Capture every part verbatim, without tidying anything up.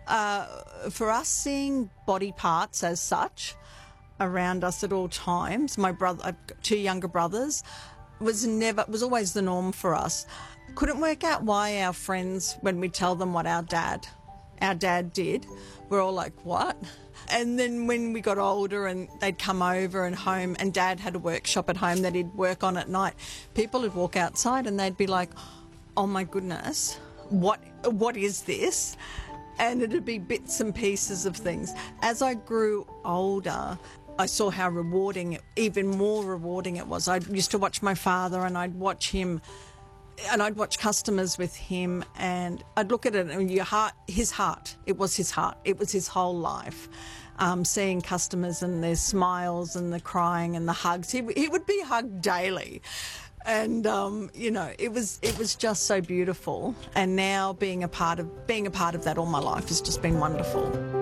Uh, for us, seeing body parts as such around us at all times, my brother, I've got two younger brothers, was never was always the norm for us. Couldn't work out why our friends, when we tell them what our dad, our dad did, we're all like, what? And then when we got older and they'd come over and home, and Dad had a workshop at home that he'd work on at night, people would walk outside and they'd be like, oh my goodness, what what is this? And it'd be bits and pieces of things. As I grew older, I saw how rewarding, even more rewarding it was. I used to watch my father, and I'd watch him, and I'd watch customers with him, and I'd look at it and your heart, his heart, it was his heart, it was his whole life. Um, seeing customers and their smiles and the crying and the hugs, he, he would be hugged daily. And, um, you know, it was it was just so beautiful. And now being a part of being a part of that all my life has just been wonderful.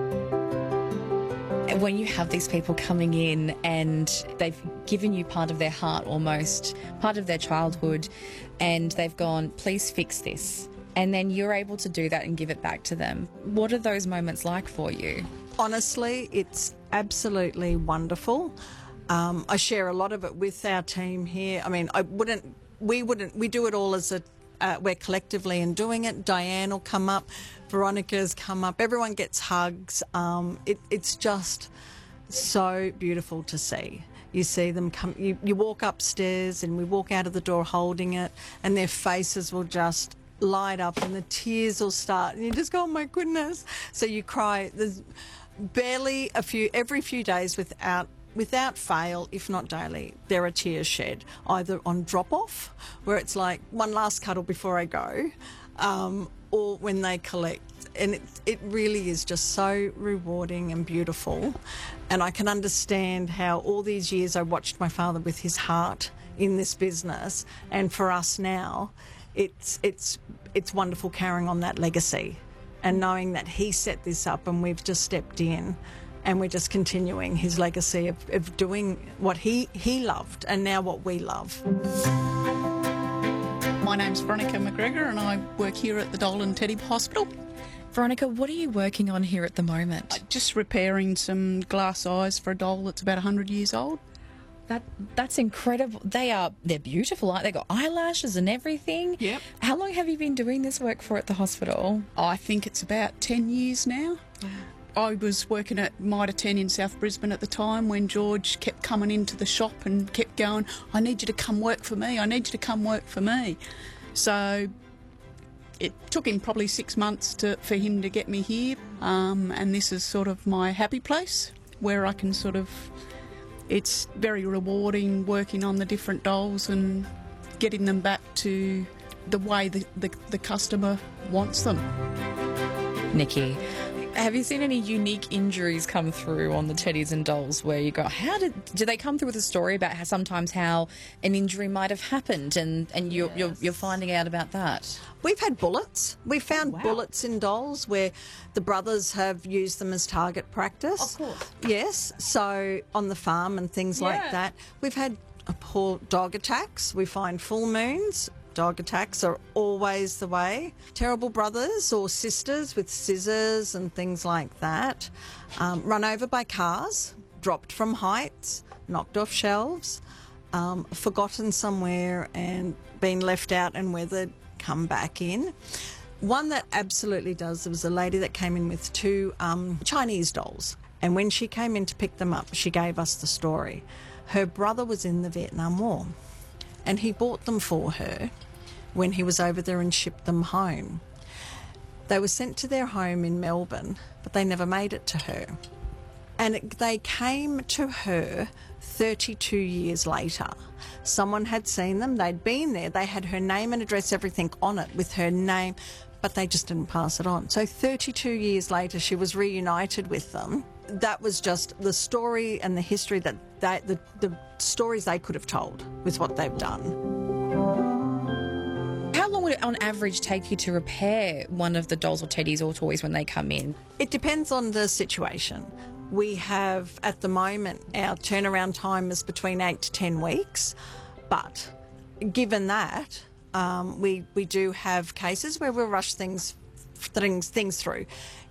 When you have these people coming in and they've given you part of their heart almost, part of their childhood, and they've gone, please fix this, and then you're able to do that and give it back to them, what are those moments like for you? Honestly, it's absolutely wonderful. Um, I share a lot of it with our team here. I mean, I wouldn't, we wouldn't, we do it all as a, uh, we're collectively in doing it. Diane will come up, Veronica's come up, everyone gets hugs. Um, it, it's just so beautiful to see. You see them come, you, you walk upstairs and we walk out of the door holding it, and their faces will just light up and the tears will start, and you just go, oh my goodness. So you cry. There's barely a few, every few days without Without fail, if not daily, there are tears shed, either on drop-off, where it's like one last cuddle before I go, um, or when they collect. And it, it really is just so rewarding and beautiful. And I can understand how all these years I watched my father with his heart in this business, and for us now, it's it's it's wonderful carrying on that legacy and knowing that he set this up and we've just stepped in. And we're just continuing his legacy of, of doing what he, he loved and now what we love. My name's Veronica McGregor and I work here at the Doll and Teddy Hospital. Veronica, what are you working on here at the moment? Uh, just repairing some glass eyes for a doll that's about one hundred years old. That That's incredible. They are, they're beautiful, aren't they? They've got eyelashes and everything. Yep. How long have you been doing this work for at the hospital? I think it's about ten years now. Yeah. I was working at Mitre ten in South Brisbane at the time when George kept coming into the shop and kept going, I need you to come work for me, I need you to come work for me. So it took him probably six months to, for him to get me here, um, and this is sort of my happy place where I can sort of, it's very rewarding working on the different dolls and getting them back to the way the, the, the customer wants them. Nikki, have you seen any unique injuries come through on the teddies and dolls where you go, how did, do they come through with a story about how sometimes how an injury might have happened, and, and you're, yes. you're, you're finding out about that? We've had bullets. We found wow. bullets in dolls where the brothers have used them as target practice. Of course. Yes, so on the farm and things yeah. like that. We've had poor dog attacks. We find full moons. Dog attacks are always the way. Terrible brothers or sisters with scissors and things like that. Um, run over by cars, dropped from heights, knocked off shelves, um, forgotten somewhere and been left out and weathered, come back in. One that absolutely does, there was a lady that came in with two um, Chinese dolls, and when she came in to pick them up, she gave us the story. Her brother was in the Vietnam War, and he bought them for her when he was over there and shipped them home. They were sent to their home in Melbourne, but they never made it to her. And it, they came to her thirty-two years later. Someone had seen them, they'd been there, they had her name and address, everything on it with her name, but they just didn't pass it on. So thirty-two years later, she was reunited with them. That was just the story and the history that they, the, the stories they could have told with what they've done. How long would it on average take you to repair one of the dolls or teddies or toys when they come in? It depends on the situation. We have, at the moment, our turnaround time is between eight to ten weeks. But given that, um, we, we do have cases where we'll rush things, things, things through.